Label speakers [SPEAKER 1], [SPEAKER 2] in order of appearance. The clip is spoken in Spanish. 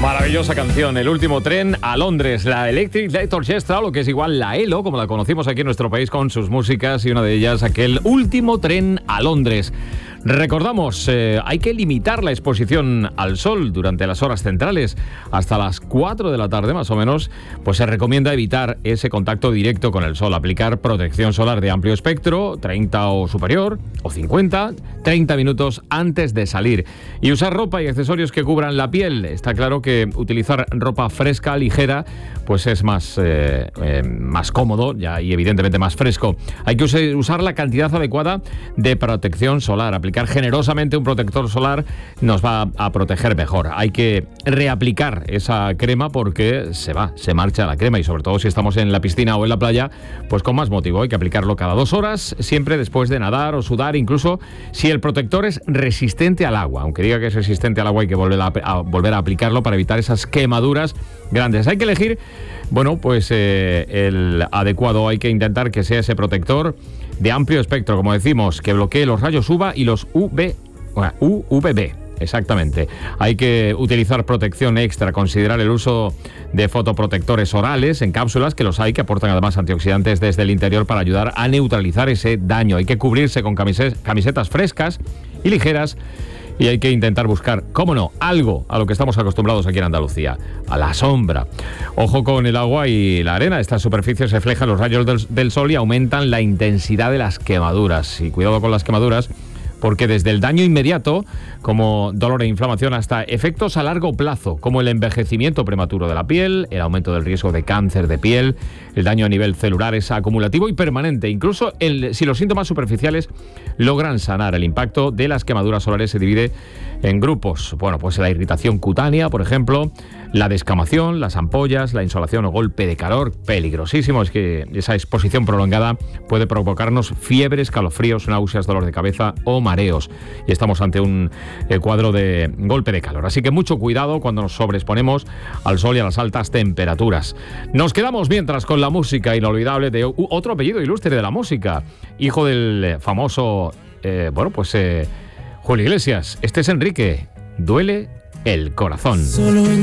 [SPEAKER 1] Maravillosa canción, El último tren a Londres, la Electric Light Orchestra, o lo que es igual la ELO, como la conocimos aquí en nuestro país con sus músicas, y una de ellas aquel último tren a Londres. Recordamos, hay que limitar la exposición al sol durante las horas centrales hasta las 4 de la tarde más o menos, pues se recomienda evitar ese contacto directo con el sol, aplicar protección solar de amplio espectro, 30 o superior, o 50, 30 minutos antes de salir, y usar ropa y accesorios que cubran la piel. Está claro que utilizar ropa fresca, ligera, pues es más cómodo ya, y evidentemente más fresco. Hay que usar la cantidad adecuada de protección solar. Aplicar generosamente un protector solar nos va a proteger mejor. Hay que reaplicar esa crema porque se marcha la crema, y sobre todo si estamos en la piscina o en la playa, pues con más motivo. Hay que aplicarlo cada 2 horas, siempre después de nadar o sudar, incluso si el protector es resistente al agua. Aunque diga que es resistente al agua, hay que volver a aplicarlo para evitar esas quemaduras grandes. Hay que elegir, bueno, pues el adecuado. Hay que intentar que sea ese protector de amplio espectro, como decimos, que bloquee los rayos UVA y los UVB. Exactamente. Hay que utilizar protección extra, considerar el uso de fotoprotectores orales en cápsulas, que los hay, que aportan además antioxidantes desde el interior para ayudar a neutralizar ese daño. Hay que cubrirse con camisetas frescas y ligeras, y hay que intentar buscar, cómo no, algo a lo que estamos acostumbrados aquí en Andalucía, a la sombra. Ojo con el agua y la arena. Estas superficies reflejan los rayos del sol y aumentan la intensidad de las quemaduras. Y cuidado con las quemaduras, porque desde el daño inmediato, como dolor e inflamación, hasta efectos a largo plazo, como el envejecimiento prematuro de la piel, el aumento del riesgo de cáncer de piel, el daño a nivel celular es acumulativo y permanente. Incluso si los síntomas superficiales logran sanar. El impacto de las quemaduras solares se divide en grupos. Bueno, pues la irritación cutánea, por ejemplo, la descamación, las ampollas, la insolación o golpe de calor. Peligrosísimo, es que esa exposición prolongada puede provocarnos fiebre, escalofríos, náuseas, dolor de cabeza o mareos. Y estamos ante un cuadro de golpe de calor. Así que mucho cuidado cuando nos sobreexponemos al sol y a las altas temperaturas. Nos quedamos mientras con la música inolvidable de otro apellido ilustre de la música, hijo del famoso, Julio Iglesias. Este es Enrique. Duele el corazón.